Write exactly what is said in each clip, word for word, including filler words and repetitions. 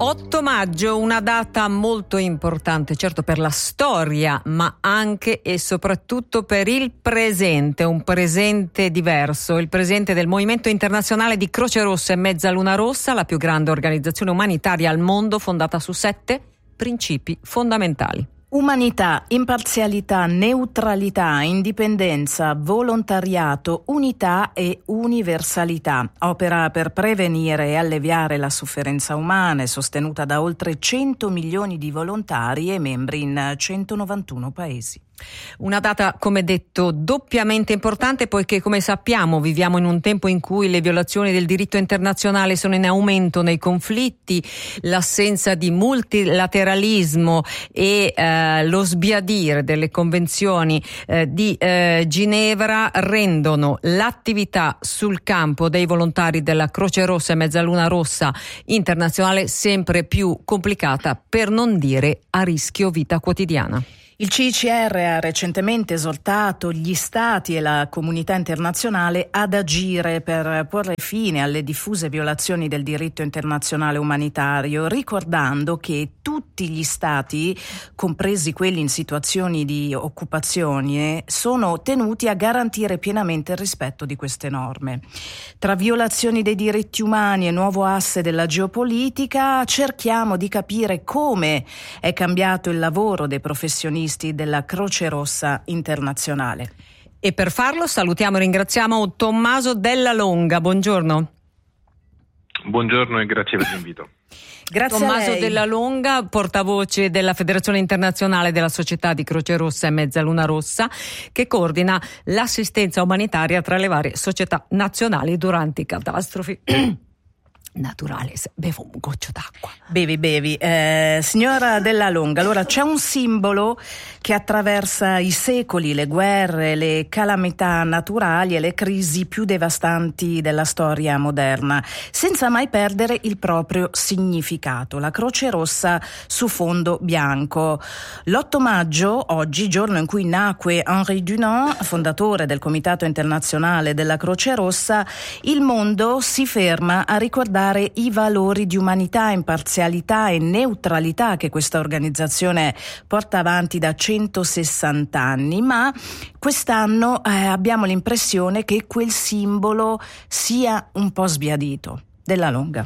otto maggio, una data molto importante, certo per la storia, ma anche e soprattutto per il presente, un presente diverso, il presente del Movimento Internazionale di Croce Rossa e Mezzaluna Rossa, la più grande organizzazione umanitaria al mondo, fondata su sette principi fondamentali. Umanità, imparzialità, neutralità, indipendenza, volontariato, unità e universalità. Opera per prevenire e alleviare la sofferenza umana, è sostenuta da oltre cento milioni di volontari e membri in centonovantuno paesi. Una data, come detto, doppiamente importante poiché, come sappiamo, viviamo in un tempo in cui le violazioni del diritto internazionale sono in aumento nei conflitti, l'assenza di multilateralismo e eh, lo sbiadire delle convenzioni eh, di eh, Ginevra rendono l'attività sul campo dei volontari della Croce Rossa e Mezzaluna Rossa internazionale sempre più complicata, per non dire a rischio vita quotidiana. Il C I C R ha recentemente esortato gli Stati e la comunità internazionale ad agire per porre fine alle diffuse violazioni del diritto internazionale umanitario, ricordando che tutti gli Stati, compresi quelli in situazioni di occupazione, sono tenuti a garantire pienamente il rispetto di queste norme. Tra violazioni dei diritti umani e nuovo asse della geopolitica, cerchiamo di capire come è cambiato il lavoro dei professionisti della Croce Rossa internazionale. E per farlo salutiamo e ringraziamo Tommaso Della Longa. Buongiorno. Buongiorno e grazie per l'invito. Grazie Tommaso a lei. Della Longa, portavoce della Federazione Internazionale della Società di Croce Rossa e Mezzaluna Rossa, che coordina l'assistenza umanitaria tra le varie società nazionali durante i catastrofi naturali. Bevo un goccio d'acqua. Bevi, bevi. Eh, signora Della Longa, allora c'è un simbolo che attraversa i secoli, le guerre, le calamità naturali e le crisi più devastanti della storia moderna, senza mai perdere il proprio significato. La Croce Rossa su fondo bianco. L'otto maggio, oggi, giorno in cui nacque Henri Dunant, fondatore del Comitato Internazionale della Croce Rossa, il mondo si ferma a ricordare i valori di umanità, imparzialità e neutralità che questa organizzazione porta avanti da centosessanta anni, ma quest'anno eh, abbiamo l'impressione che quel simbolo sia un po' sbiadito. Della Longa.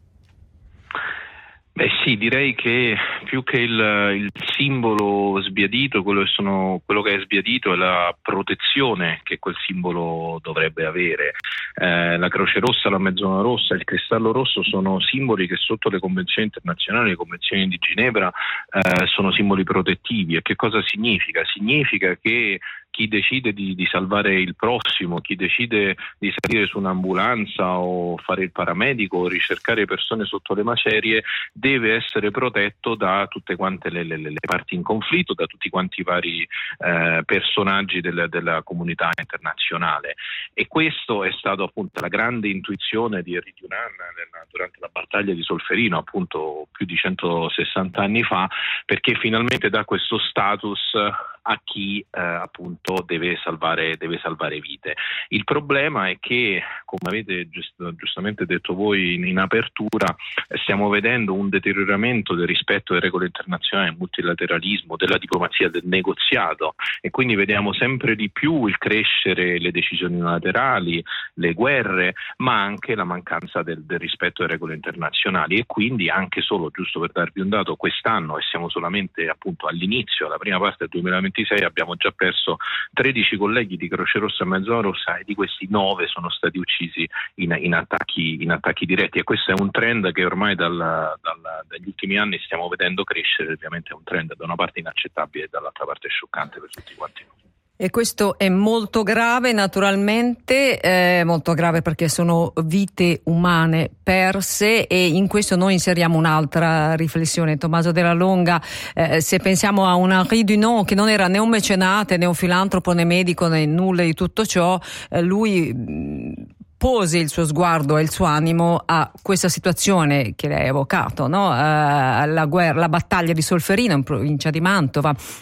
Beh sì, direi che più che il, il simbolo sbiadito, quello che, sono, quello che è sbiadito è la protezione che quel simbolo dovrebbe avere. Eh, la Croce Rossa, la Mezzaluna Rossa, il Cristallo Rosso sono simboli che sotto le convenzioni internazionali, le convenzioni di Ginevra, eh, sono simboli protettivi. E che cosa significa? Significa che chi decide di, di salvare il prossimo, chi decide di salire su un'ambulanza o fare il paramedico o ricercare persone sotto le macerie deve essere protetto da tutte quante le, le, le parti in conflitto, da tutti quanti i vari eh, personaggi del, della comunità internazionale. E questo è stato appunto la grande intuizione di Henri Dunant durante la battaglia di Solferino, appunto più di centosessanta anni fa, perché finalmente dà questo status a chi eh, appunto deve salvare, deve salvare vite. Il problema è che, come avete giust- giustamente detto voi in, in apertura, stiamo vedendo un deterioramento del rispetto delle regole internazionali, del multilateralismo, della diplomazia, del negoziato, e quindi vediamo sempre di più il crescere le decisioni unilaterali, le guerre, ma anche la mancanza del, del rispetto delle regole internazionali. E quindi anche solo, giusto per darvi un dato, quest'anno, e siamo solamente appunto all'inizio, alla prima parte del duemilaventisei, abbiamo già perso tredici colleghi di Croce Rossa e Mezzaluna Rossa, e di questi nove sono stati uccisi in, in, attacchi, in attacchi diretti. E questo è un trend che ormai dal, dal, dagli ultimi anni stiamo vedendo crescere. Ovviamente è un trend da una parte inaccettabile e dall'altra parte scioccante per tutti quanti noi. E questo è molto grave, naturalmente, è molto grave perché sono vite umane perse, e in questo noi inseriamo un'altra riflessione. Tommaso Della Longa, eh, se pensiamo a un Henri Dunant che non era né un mecenate, né un filantropo, né medico, né nulla di tutto ciò, eh, lui mh, pose il suo sguardo e il suo animo a questa situazione che lei ha evocato, no? Uh, la guerra, la battaglia di Solferino in provincia di Mantova,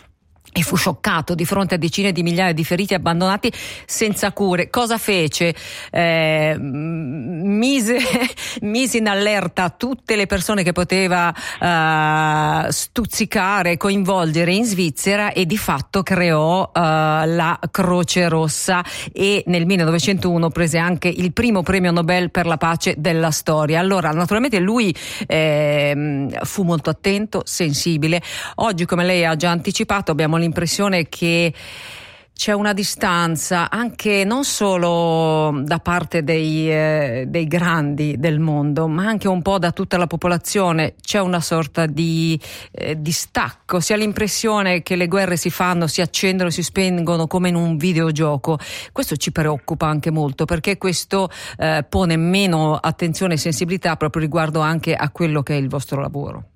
e fu scioccato di fronte a decine di migliaia di feriti abbandonati senza cure. Cosa fece? Eh, mise, mise in allerta tutte le persone che poteva uh, stuzzicare, coinvolgere in Svizzera, e di fatto creò uh, la Croce Rossa, e nel millenovecentouno prese anche il primo premio Nobel per la pace della storia. Allora, naturalmente lui eh, fu molto attento, sensibile. Oggi, come lei ha già anticipato, abbiamo l'impressione che c'è una distanza anche non solo da parte dei, eh, dei grandi del mondo, ma anche un po' da tutta la popolazione. C'è una sorta di eh, distacco, si ha l'impressione che le guerre si fanno, si accendono, si spengono come in un videogioco. Questo ci preoccupa anche molto, perché questo eh, pone meno attenzione e sensibilità proprio riguardo anche a quello che è il vostro lavoro.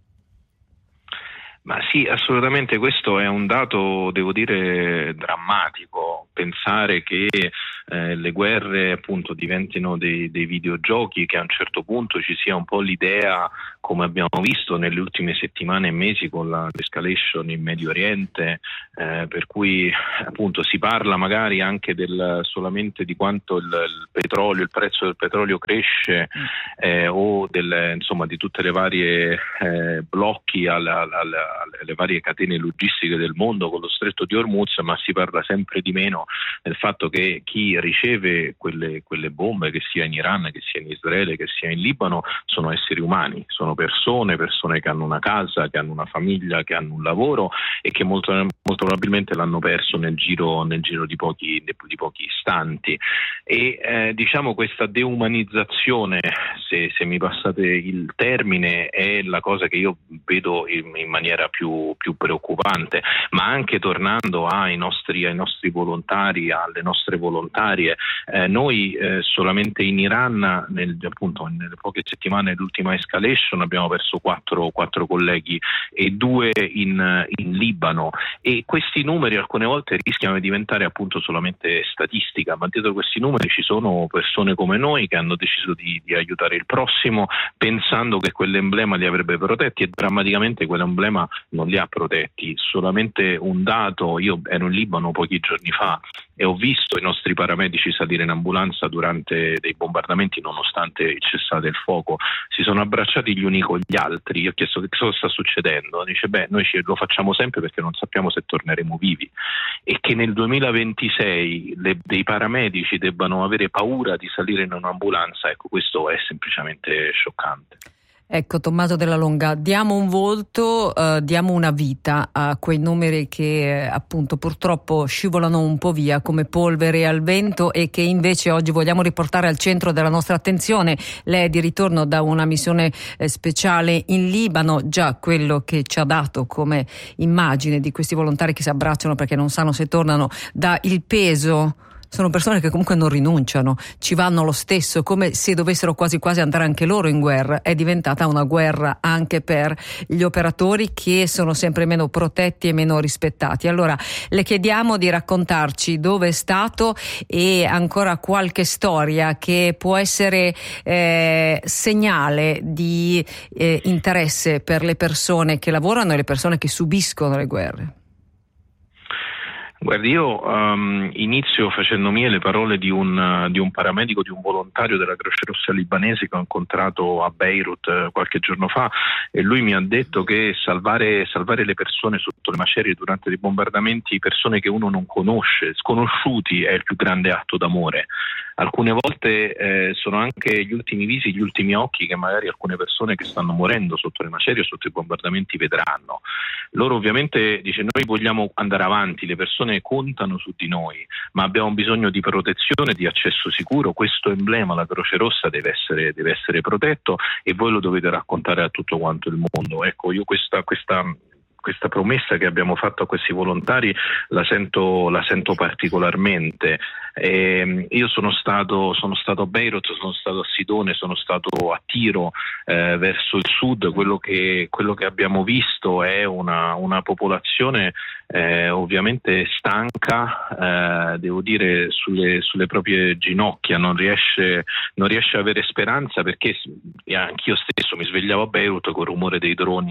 Ma sì, assolutamente, questo è un dato, devo dire, drammatico. Pensare che eh, le guerre appunto diventino dei, dei videogiochi, che a un certo punto ci sia un po' l'idea, come abbiamo visto nelle ultime settimane e mesi con la, l'escalation in Medio Oriente, eh, per cui appunto si parla magari anche del, solamente di quanto il, il petrolio, il prezzo del petrolio cresce, eh, o del, insomma di tutte le varie eh, blocchi alla, alla, alle varie catene logistiche del mondo con lo stretto di Hormuz, ma si parla sempre di meno del fatto che chi riceve quelle, quelle bombe, che sia in Iran, che sia in Israele, che sia in Libano, sono esseri umani, sono persone, persone che hanno una casa, che hanno una famiglia, che hanno un lavoro e che molto, molto probabilmente l'hanno perso nel giro, nel giro di pochi, di pochi istanti. E eh, diciamo questa deumanizzazione, se, se mi passate il termine, è la cosa che io vedo in, in maniera più, più preoccupante, ma anche tornando ai nostri, ai nostri volontari, alle nostre volontarie. Eh, noi eh, solamente in Iran, nel, appunto nelle poche settimane dell'ultima escalation, abbiamo perso quattro, quattro colleghi e due in, in Libano, e questi numeri alcune volte rischiano di diventare appunto solamente statistica, ma dietro questi numeri ci sono persone come noi che hanno deciso di, di aiutare il prossimo pensando che quell'emblema li avrebbe protetti, e drammaticamente quell'emblema non li ha protetti. Solamente un dato: io ero in Libano pochi giorni fa e ho visto i nostri paramedici salire in ambulanza durante dei bombardamenti, nonostante il cessate il fuoco, si sono abbracciati gli uni con gli altri. Io ho chiesto che cosa sta succedendo, dice beh, noi ci, lo facciamo sempre perché non sappiamo se torneremo vivi. E che nel duemilaventisei le, dei paramedici debbano avere paura di salire in un'ambulanza, ecco, questo è semplicemente scioccante. Ecco, Tommaso Della Longa, diamo un volto, eh, diamo una vita a quei numeri che eh, appunto purtroppo scivolano un po' via come polvere al vento, e che invece oggi vogliamo riportare al centro della nostra attenzione. Lei è di ritorno da una missione eh, speciale in Libano, già quello che ci ha dato come immagine di questi volontari che si abbracciano perché non sanno se tornano, dà il peso. Sono persone che comunque non rinunciano, ci vanno lo stesso, come se dovessero quasi quasi andare anche loro in guerra. È diventata una guerra anche per gli operatori, che sono sempre meno protetti e meno rispettati. Allora le chiediamo di raccontarci dove è stato e ancora qualche storia che può essere eh, segnale di eh, interesse per le persone che lavorano e le persone che subiscono le guerre. Guardi, io um, inizio facendo mie le parole di un, uh, di un paramedico, di un volontario della Croce Rossa libanese che ho incontrato a Beirut uh, qualche giorno fa, e lui mi ha detto che salvare, salvare le persone sotto le macerie durante dei bombardamenti, persone che uno non conosce, sconosciuti, è il più grande atto d'amore. Alcune volte eh, sono anche gli ultimi visi, gli ultimi occhi che magari alcune persone che stanno morendo sotto le macerie o sotto i bombardamenti vedranno. Loro ovviamente, dice, noi vogliamo andare avanti, le persone contano su di noi, ma abbiamo bisogno di protezione, di accesso sicuro. Questo emblema, la Croce Rossa, deve essere, deve essere protetto, e voi lo dovete raccontare a tutto quanto il mondo. Ecco, io questa... questa Questa promessa che abbiamo fatto a questi volontari la sento, la sento particolarmente. Eh, io sono stato, sono stato a Beirut, sono stato a Sidone, sono stato a Tiro, eh, verso il sud. Quello che, quello che abbiamo visto è una, una popolazione eh, ovviamente stanca, eh, devo dire sulle, sulle proprie ginocchia, non riesce, non riesce a avere speranza, perché anch'io stesso mi svegliavo a Beirut con il rumore dei droni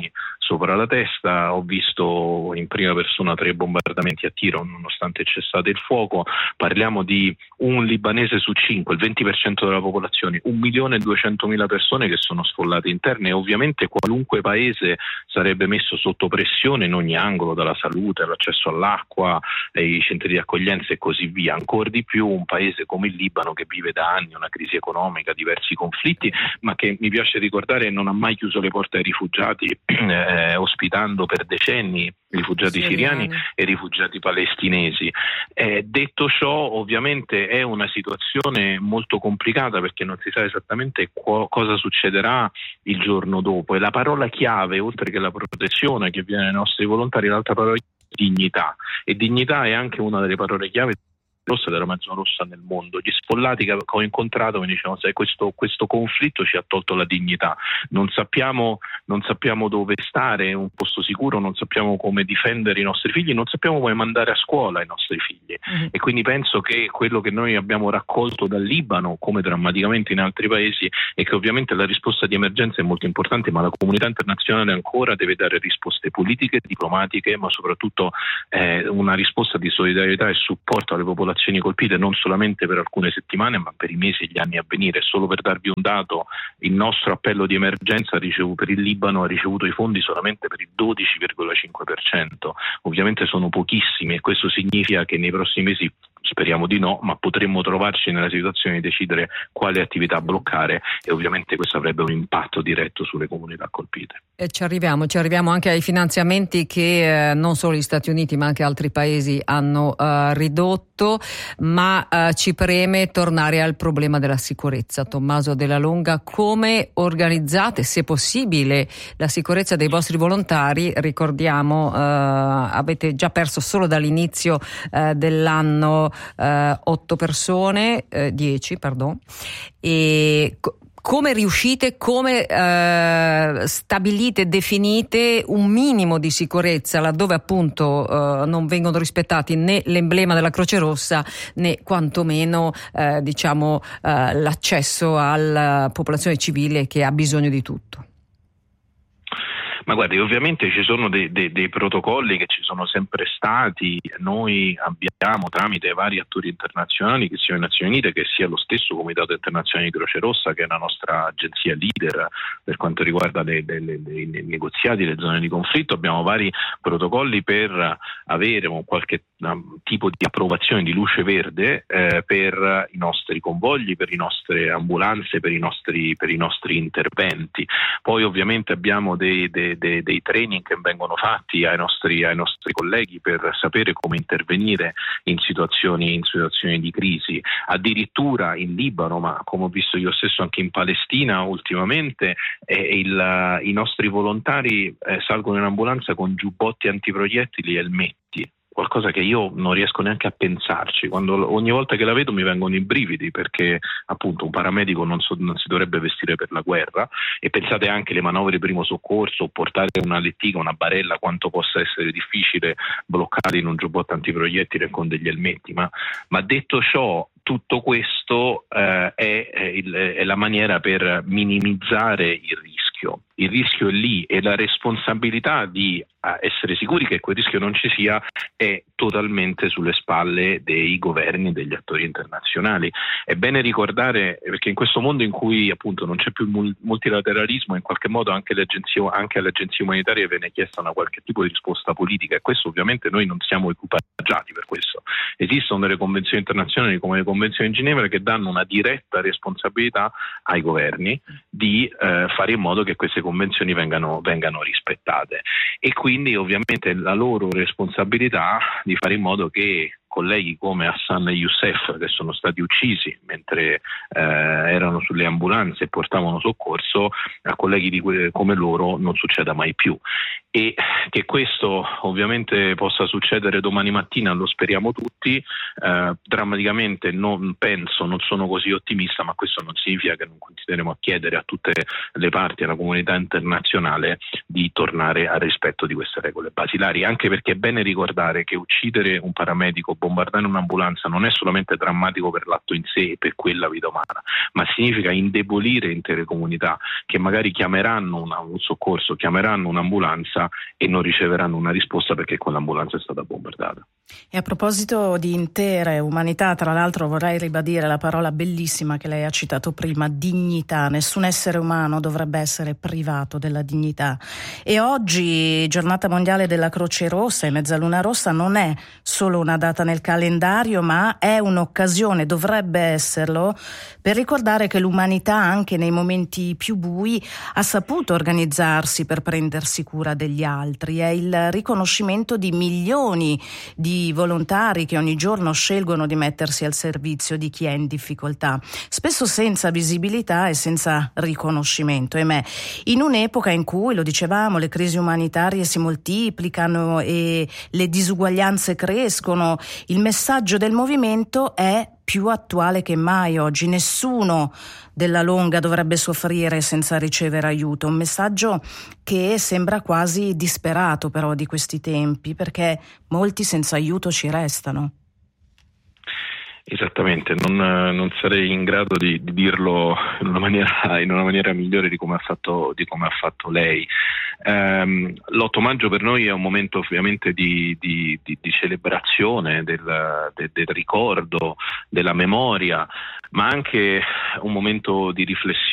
sopra la testa. Ho visto in prima persona tre bombardamenti a tiro nonostante c'è stato il fuoco. Parliamo di un libanese su cinque, il venti per cento della popolazione, un milione e duecentomila persone che sono sfollate interne, e ovviamente qualunque paese sarebbe messo sotto pressione in ogni angolo, dalla salute all'accesso all'acqua, ai centri di accoglienza e così via. Ancora di più un paese come il Libano, che vive da anni una crisi economica, diversi conflitti, ma che, mi piace ricordare, non ha mai chiuso le porte ai rifugiati, eh, ospitando per decenni rifugiati siriani, siriani e rifugiati palestinesi. Eh, detto ciò, ovviamente è una situazione molto complicata, perché non si sa esattamente co- cosa succederà il giorno dopo, e la parola chiave, oltre che la protezione che viene dai nostri volontari, l'altra parola è dignità, e dignità è anche una delle parole chiave rossa della Mezzola Rossa nel mondo. Gli sfollati che ho incontrato mi dicevano: sai, questo, questo conflitto ci ha tolto la dignità, non sappiamo, non sappiamo dove stare in un posto sicuro, non sappiamo come difendere i nostri figli, non sappiamo come mandare a scuola i nostri figli. Mm-hmm. E quindi penso che quello che noi abbiamo raccolto dal Libano, come drammaticamente in altri paesi, è che ovviamente la risposta di emergenza è molto importante, ma la comunità internazionale ancora deve dare risposte politiche, diplomatiche, ma soprattutto eh, una risposta di solidarietà e supporto alle popolazioni colpite, non solamente per alcune settimane, ma per i mesi e gli anni a venire. Solo per darvi un dato, il nostro appello di emergenza ricevuto per il Libano ha ricevuto i fondi solamente per il dodici virgola cinque per cento. Ovviamente sono pochissimi, e questo significa che nei prossimi mesi, speriamo di no, ma potremmo trovarci nella situazione di decidere quale attività bloccare, e ovviamente questo avrebbe un impatto diretto sulle comunità colpite. E ci arriviamo, ci arriviamo anche ai finanziamenti che eh, non solo gli Stati Uniti ma anche altri paesi hanno eh, ridotto, ma eh, ci preme tornare al problema della sicurezza. Tommaso Della Longa, come organizzate, se possibile, la sicurezza dei vostri volontari? Ricordiamo, eh, avete già perso solo dall'inizio eh, dell'anno otto persone, dieci, pardon, e co- come riuscite, come eh, stabilite, definite un minimo di sicurezza laddove appunto eh, non vengono rispettati né l'emblema della Croce Rossa né quantomeno eh, diciamo eh, l'accesso alla popolazione civile che ha bisogno di tutto? Ma guardi, ovviamente ci sono dei, dei, dei protocolli che ci sono sempre stati. Noi abbiamo, tramite vari attori internazionali, che sia le Nazioni Unite, che sia lo stesso Comitato Internazionale di Croce Rossa, che è la nostra agenzia leader per quanto riguarda le, le, le, le negoziati, le zone di conflitto, abbiamo vari protocolli per avere un qualche um, tipo di approvazione di luce verde eh, per i nostri convogli, per le nostre ambulanze, per i nostri, per i nostri interventi. Poi ovviamente abbiamo dei, dei Dei, dei training che vengono fatti ai nostri, ai nostri colleghi per sapere come intervenire in situazioni, in situazioni di crisi. Addirittura in Libano, ma come ho visto io stesso anche in Palestina ultimamente, eh, il, i nostri volontari eh, salgono in ambulanza con giubbotti antiproiettili e elmetti. Qualcosa che io non riesco neanche a pensarci. Quando, ogni volta che la vedo mi vengono i brividi, perché appunto un paramedico non, so, non si dovrebbe vestire per la guerra. E pensate anche alle manovre di primo soccorso, portare una lettiga, una barella, quanto possa essere difficile bloccarli in un giubbotto antiproiettile con degli elmetti. Ma, ma detto ciò, tutto questo eh, è, è, il, è la maniera per minimizzare il rischio. Il rischio è lì, e la responsabilità di essere sicuri che quel rischio non ci sia è totalmente sulle spalle dei governi e degli attori internazionali. È bene ricordare, perché in questo mondo in cui appunto non c'è più il multilateralismo, in qualche modo anche le agenzie, anche alle agenzie umanitarie viene chiesta una qualche tipo di risposta politica, e questo ovviamente noi non siamo equipaggiati per questo. Esistono delle convenzioni internazionali come le convenzioni di Ginevra che danno una diretta responsabilità ai governi di eh, fare in modo che queste convenzioni vengano, vengano rispettate, e quindi ovviamente la loro responsabilità di fare in modo che colleghi come Hassan e Youssef, che sono stati uccisi mentre eh, erano sulle ambulanze e portavano soccorso, a colleghi di que- come loro non succeda mai più. E che questo ovviamente possa succedere domani mattina lo speriamo tutti. Eh, drammaticamente non penso, non sono così ottimista, ma questo non significa che non continueremo a chiedere a tutte le parti, alla comunità internazionale, di tornare al rispetto di queste regole basilari, anche perché è bene ricordare che uccidere un paramedico, bombardare un'ambulanza non è solamente drammatico per l'atto in sé e per quella vita umana, ma significa indebolire intere comunità che magari chiameranno una, un soccorso, chiameranno un'ambulanza, un'ambulanza e non riceveranno una risposta perché quell'ambulanza è stata bombardata. E a proposito di intere umanità, tra l'altro vorrei ribadire la parola bellissima che lei ha citato prima, dignità. Nessun essere umano dovrebbe essere privato della dignità. E oggi, Giornata Mondiale della Croce Rossa e Mezzaluna Rossa, non è solo una data nel calendario, ma è un'occasione, dovrebbe esserlo, per ricordare che l'umanità anche nei momenti più bui ha saputo organizzarsi per prendersi cura degli altri. È il riconoscimento di milioni di volontari che ogni giorno scelgono di mettersi al servizio di chi è in difficoltà, spesso senza visibilità e senza riconoscimento. Ahimè, in un'epoca in cui, lo dicevamo, le crisi umanitarie si moltiplicano e le disuguaglianze crescono, il messaggio del movimento è più attuale che mai oggi. Nessuno della Longa dovrebbe soffrire senza ricevere aiuto. Un messaggio che sembra quasi disperato però di questi tempi, perché molti senza aiuto ci restano. Esattamente, non, non sarei in grado di, di dirlo in una maniera, in una maniera migliore di come ha fatto, di come ha fatto lei. Um, l'otto maggio per noi è un momento ovviamente di, di, di, di celebrazione del, de, del ricordo, della memoria, ma anche un momento di riflessione